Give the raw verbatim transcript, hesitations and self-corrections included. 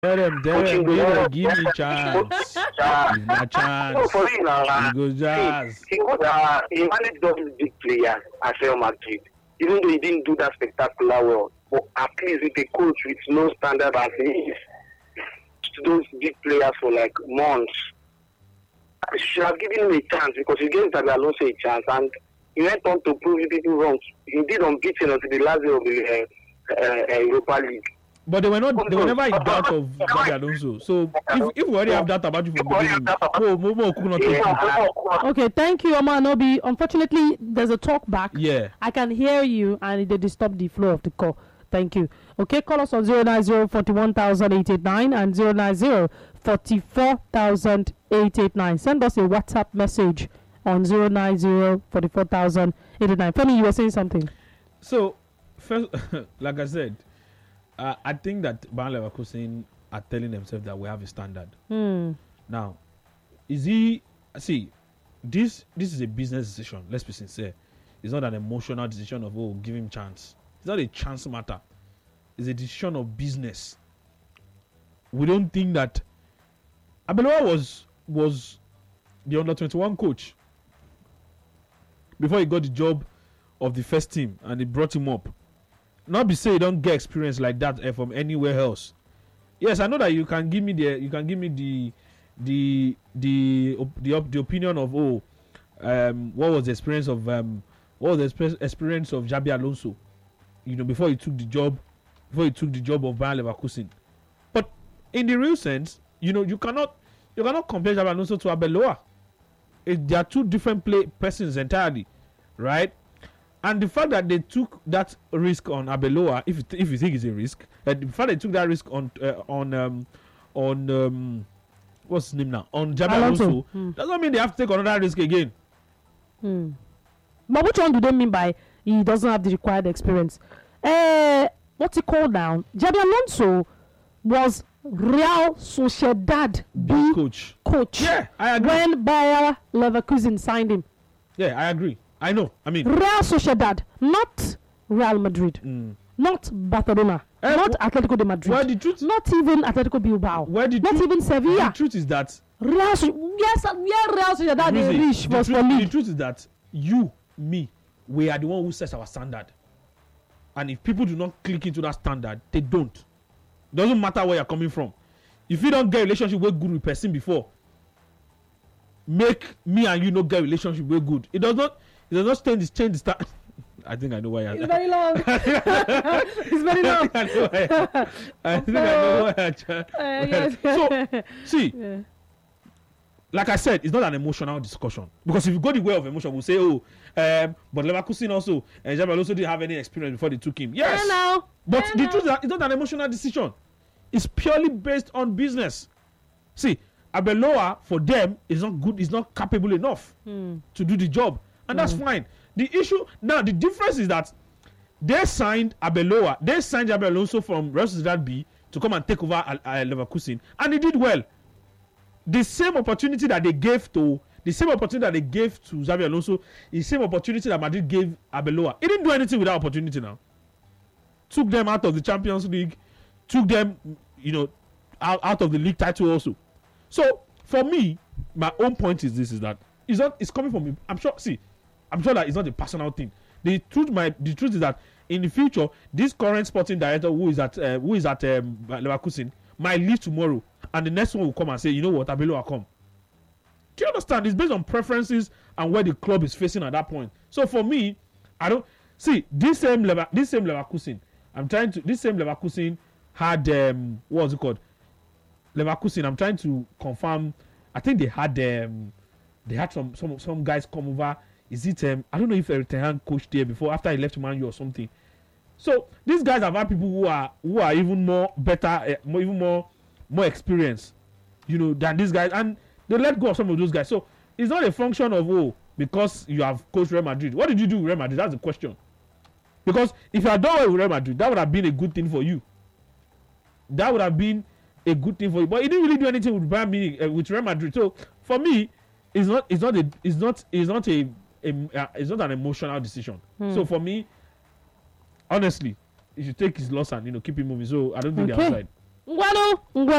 Tell them, tell them, give me, give me chance. Give me a chance. No, for real now. He goes jazz. See, he goes, uh, he managed those big players at Real Madrid, even though he didn't do that spectacular well. But at least with a coach with no standard as he is, to those big players for like months, I should have given him a chance because he gave Xabi Alonso a chance, and he went on to prove people wrong. He did unbeaten until the last day of the uh, uh, uh, Europa League. But they were not. They were never in doubt of Xabi Alonso. So if if we already have that about you from the beginning, oh, more, more, could not talk. Okay, thank you, Omar Anobi. Unfortunately, there's a talk back. Yeah. I can hear you, and they disturb the flow of the call. Thank you. Okay, call us on zero nine zero forty one thousand eight eight nine and zero nine zero forty four thousand eight eight nine. Send us a WhatsApp message on zero nine zero forty four thousand eight eight nine. Femi, you were saying something. So first, like I said. Uh, I think that Bayer Leverkusen are telling themselves that we have a standard. Hmm. Now, is he see this? This is a business decision. Let's be sincere. It's not an emotional decision of oh, give him chance. It's not a chance matter. It's a decision of business. We don't think that Arbeloa was was the under twenty-one coach before he got the job of the first team, and they brought him up. Not be say you don't get experience like that uh, from anywhere else. Yes, I know that you can give me the you can give me the the the op- the, op- the opinion of oh um what was the experience of um what was the exp- experience of Xabi Alonso, you know, before he took the job before he took the job of Bayer Leverkusen. But in the real sense, you know, you cannot you cannot compare Xabi Alonso to Arbeloa. It, they are two different play persons entirely, right? And the fact that they took that risk on Arbeloa, if you th- if you think it's a risk, uh, the fact they took that risk on uh, on um, on um, what's his name now on Xabi Alonso, Hmm. does not mean they have to take another risk again. Hmm. But which one do they mean by he doesn't have the required experience? Uh, what's it called now? Xabi Alonso was Real Sociedad Big B coach. coach Yeah, I agree. when Bayer Leverkusen signed him. Yeah, I agree. I know. I mean, Real Sociedad, not Real Madrid, mm. not Barcelona, Eh, not wh- Atletico de Madrid, well, the truth, not even Atletico Bilbao, well, the not truth, even the Sevilla. truth is that Real So- yes, where Real Sociedad they Bruce, reach the, was truth, for the league. truth is that you, me, we are the one who sets our standard, and if people do not click into that standard, they don't. Doesn't matter where you're coming from. If you don't get a relationship with good with person before, make me and you not get a relationship with good. It does not. It does not change, change the standard. I think I know why. It's very long. It's very long. I know why. I think I know why. I try- Uh, yes. So see, Yeah. like I said, it's not an emotional discussion, because if you go the way of emotion, we'll say, oh, um, but Leverkusen also, and Xabi also didn't have any experience before they took him. Yes, Yeah, now. but Yeah, the now. truth is that it's not an emotional decision. It's purely based on business. See, Arbeloa for them is not good, is not capable enough Hmm. to do the job, and that's fine. The issue now, the difference is that they signed Arbeloa, they signed Xabi Alonso from Real Sociedad B to come and take over uh, uh, Leverkusen, and he did well. The same opportunity that they gave to the same opportunity that they gave to Xabi Alonso is the same opportunity that Madrid gave Arbeloa. He didn't do anything with that opportunity now. Took them out of the Champions League, took them, you know, out, out of the league title also. So for me, my own point is this: is that it's not it's coming from. I'm sure. See, I'm sure that it's not a personal thing. The truth, my the truth is that in the future, this current sporting director who is at uh, who is at um, Leverkusen might leave tomorrow, and the next one will come and say, you know what, Arbeloa come. Do you understand? It's based on preferences and where the club is facing at that point. So for me, I don't see this same Lever, this same Leverkusen. I'm trying to this same Leverkusen had um what was it called? Leverkusen. I'm trying to confirm. I think they had um they had some some some guys come over. Is it um I don't know if Erik ten Hag coached there before after he left Man U or something. So these guys have had people who are who are even more better, uh, more, even more more experienced, you know, than these guys, and they let go of some of those guys. So it's not a function of oh because you have coached Real Madrid. What did you do with Real Madrid? That's the question. Because if you had done well with Real Madrid, that would have been a good thing for you. That would have been a good thing for you. But he didn't really do anything with Bayern Munich, uh, with Real Madrid. So for me, it's not it's not a it's not it's not a, a uh, it's not an emotional decision. Hmm. So for me, honestly, you should take his loss and you know keep it moving. So I don't think Okay. they're outside. Ngwanu, ngwanu.